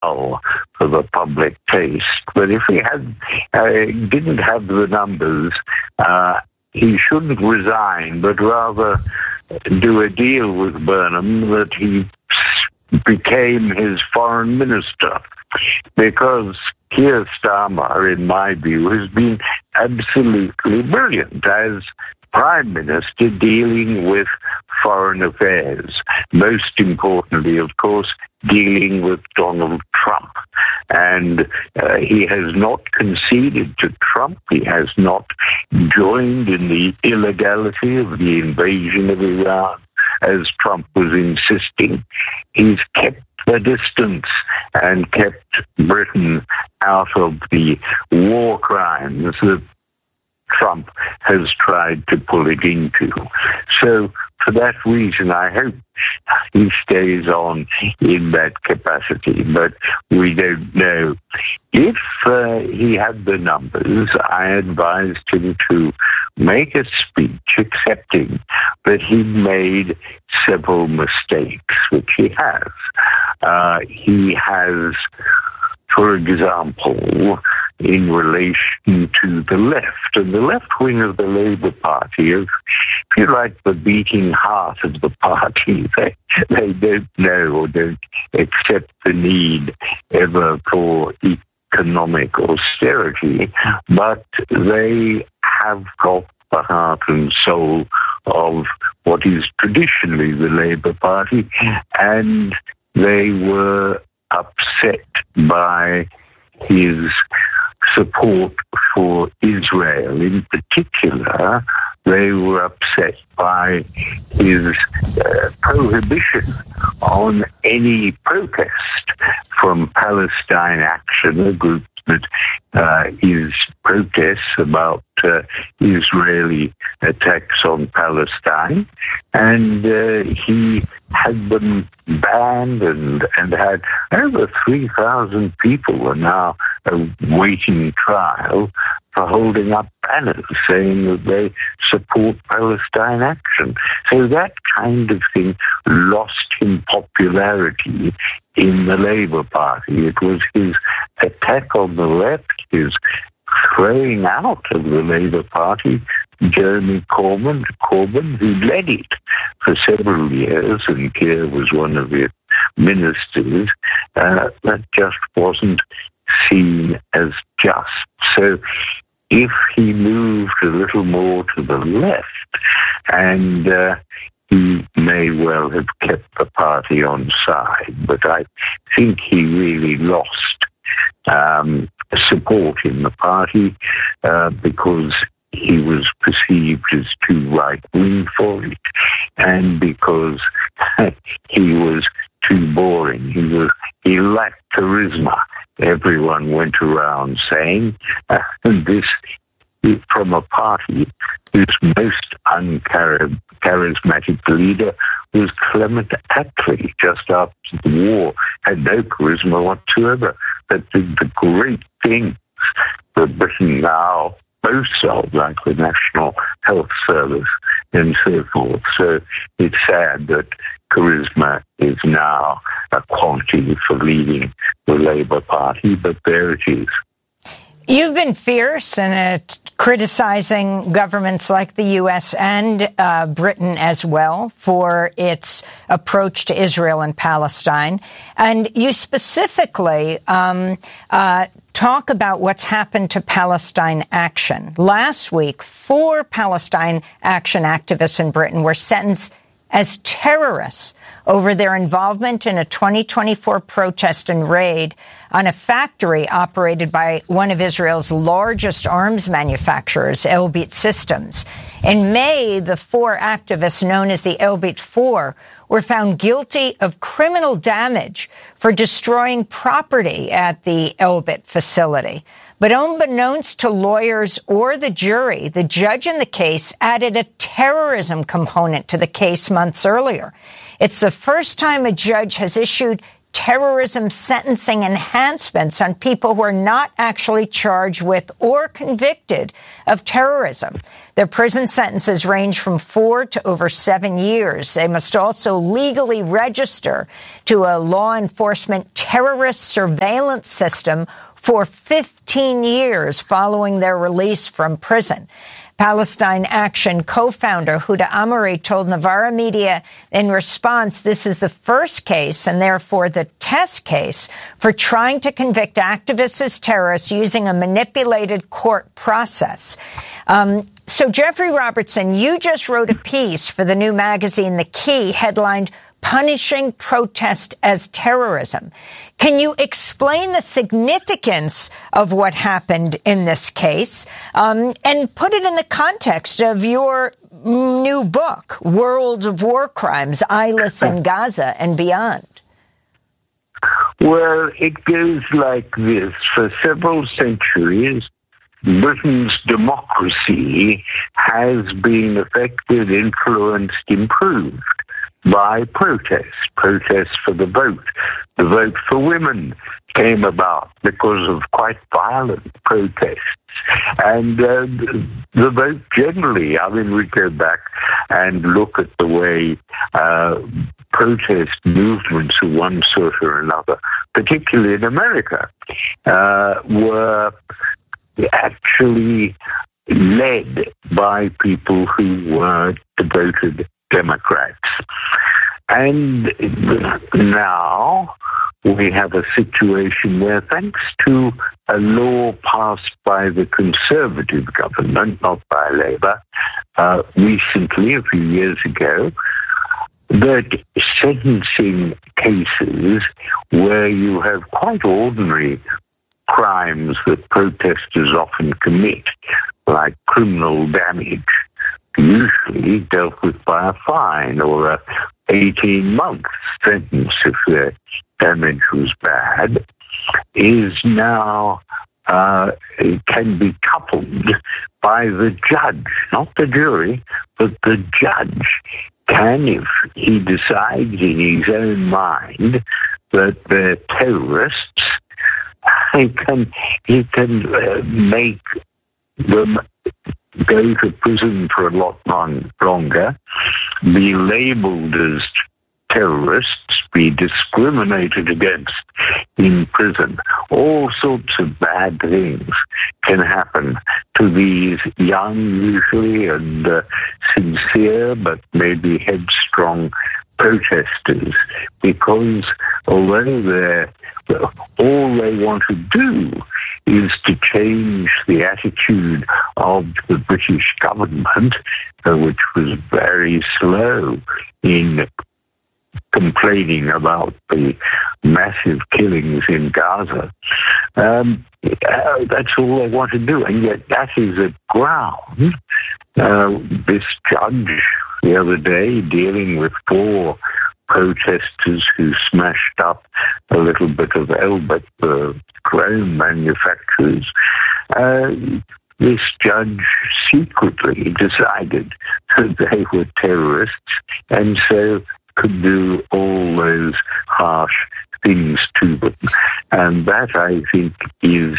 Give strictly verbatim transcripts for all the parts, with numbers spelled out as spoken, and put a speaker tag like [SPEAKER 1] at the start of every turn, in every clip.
[SPEAKER 1] for the public taste. But if he had uh, didn't have the numbers, uh, he shouldn't resign, but rather do a deal with Burnham that he became his foreign minister, because Keir Starmer, in my view, has been absolutely brilliant as Prime Minister dealing with foreign affairs. Most importantly, of course, dealing with Donald Trump. And uh, he has not conceded to Trump. He has not joined in the illegality of the invasion of Iran, as Trump was insisting. He's kept the distance and kept Britain out of the war crimes that Trump has tried to pull it into. So for that reason, I hope he stays on in that capacity, but we don't know. If uh, he had the numbers, I advised him to make a speech accepting that he made several mistakes, which he has. Uh, he has, for example, in relation to the left, and the left wing of the Labour Party is, if you like, the beating heart of the party. They, they don't know or don't accept the need ever for economic austerity, but they have got the heart and soul of what is traditionally the Labour Party, and they were upset by his support for Israel. In particular, they were upset by his uh, prohibition on any protest from Palestine Action, a group that uh, is protests about uh, Israeli attacks on Palestine, and uh, he had them banned, and, and had over three thousand people are now awaiting trial for holding up banners saying that they support Palestine Action. So that kind of thing lost him popularity in the Labour Party. It was his attack on the left, his throwing out of the Labour Party Jeremy Corbyn, Corbyn, who led it for several years, and Keir was one of the ministers, uh, that just wasn't seen as just. So if he moved a little more to the left, and uh, he may well have kept the party on side, but I think he really lost um, support in the party uh, because he was perceived as too right-wing for it, and because he was too boring. He was he lacked charisma. Everyone went around saying, uh, this is from a party whose most uncharismatic leader was Clement Attlee, just after the war, had no charisma whatsoever, but did the great things that Britain now boasts of, like the National Health Service and so forth. So it's sad that charisma is now a quantity for leading the Labour Party, but there it is.
[SPEAKER 2] You've been fierce in it, criticizing governments like the U S and uh, Britain as well for its approach to Israel and Palestine. And you specifically um, uh, talk about what's happened to Palestine Action. Last week, four Palestine Action activists in Britain were sentenced as terrorists over their involvement in a twenty twenty-four protest and raid on a factory operated by one of Israel's largest arms manufacturers, Elbit Systems. In May, the four activists, known as the Elbit Four, were found guilty of criminal damage for destroying property at the Elbit facility. But unbeknownst to lawyers or the jury, the judge in the case added a terrorism component to the case months earlier. It's the first time a judge has issued terrorism sentencing enhancements on people who are not actually charged with or convicted of terrorism. Their prison sentences range from four to over seven years. They must also legally register to a law enforcement terrorist surveillance system for fifteen years following their release from prison. Palestine Action co-founder Huda Amari told Novara Media in response, this is the first case and therefore the test case for trying to convict activists as terrorists using a manipulated court process. Um, so, Jeffrey Robertson, you just wrote a piece for the new magazine, The Key, headlined Punishing Protest as Terrorism. Can you explain the significance of what happened in this case um, and put it in the context of your new book, World of War Crimes, Eyeless in Gaza and Beyond?
[SPEAKER 1] Well, it goes like this. For several centuries, Britain's democracy has been affected, influenced, improved by protests, protests for the vote. The vote for women came about because of quite violent protests. And uh, the vote generally, I mean, we go back and look at the way uh, protest movements of one sort or another, particularly in America, uh, were actually led by people who were devoted Democrats. And now we have a situation where, thanks to a law passed by the Conservative government, not by Labour, uh, recently, a few years ago, that sentencing cases where you have quite ordinary crimes that protesters often commit, like criminal damage, usually dealt with by a fine or a eighteen-month sentence if the damage was bad, is now uh, it can be coupled by the judge, not the jury, but the judge can, if he decides in his own mind that they're terrorists, he can he can uh, make them go to prison for a lot long, longer, be labeled as terrorists, be discriminated against in prison. All sorts of bad things can happen to these young, usually, and uh, sincere, but maybe headstrong protesters, because although they're all they want to do is to change the attitude of the British government, uh, which was very slow in complaining about the massive killings in Gaza. Um, uh, that's all they want to do, and yet that is a ground. Uh, this judge the other day, dealing with four protesters who smashed up a little bit of Elbit, the chrome manufacturers, uh, this judge secretly decided that they were terrorists and so could do all those harsh things to them. And that, I think, is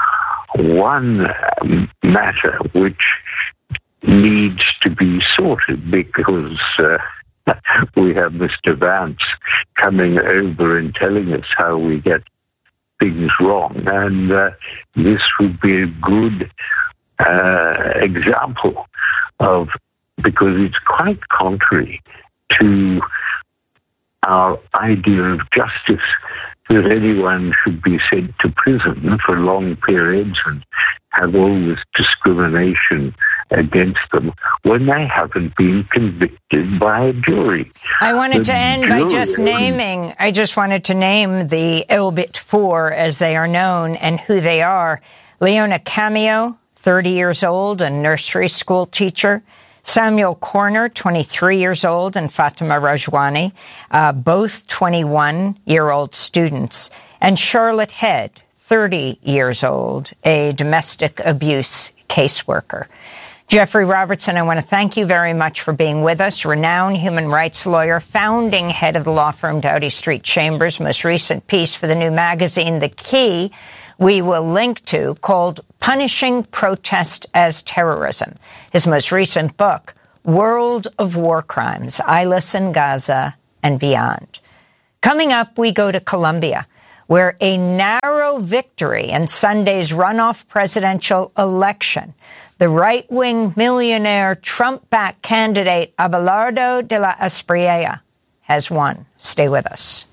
[SPEAKER 1] one matter which needs to be sorted, because uh, we have Mister Vance coming over and telling us how we get things wrong. And uh, this would be a good uh, example of, because it's quite contrary to our idea of justice, that anyone should be sent to prison for long periods and have all this discrimination against them when they haven't been convicted by a jury.
[SPEAKER 2] I wanted
[SPEAKER 1] the
[SPEAKER 2] to end by just naming, I just wanted to name the Elbit Four, as they are known, and who they are. Leona Cameo, thirty years old, a nursery school teacher. Samuel Corner, twenty-three years old, and Fatima Rajwani, uh, both twenty-one-year-old students. And Charlotte Head, thirty years old, a domestic abuse caseworker. Jeffrey Robertson, I want to thank you very much for being with us. Renowned human rights lawyer, founding head of the law firm Doughty Street Chambers. Most recent piece for the new magazine, The Key, we will link to, called Punishing Protest as Terrorism. His most recent book, World of War Crimes, Eyeless in Gaza and Beyond. Coming up, we go to Colombia, where a narrow victory in Sunday's runoff presidential election, the right-wing millionaire Trump-backed candidate Abelardo de la Espriella has won. Stay with us.